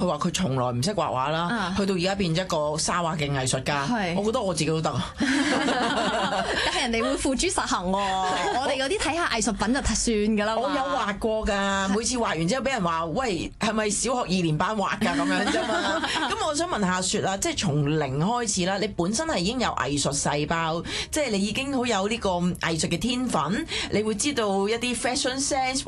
話佢從來唔識畫畫啦，去到而家變咗一個沙畫嘅藝術家，我覺得我自己都得。 但係人哋會付諸實行喎，我哋嗰啲睇下藝術品就算㗎啦。 我有畫過㗎，每次畫完之後俾人話：喂，係咪小學2年班畫㗎咁樣啫嘛？咁我想問下雪啊，即係從零開始啦，你本身係已經有藝術細胞，即係你已經好有呢個藝術嘅天分，你會知道一啲 fashion sense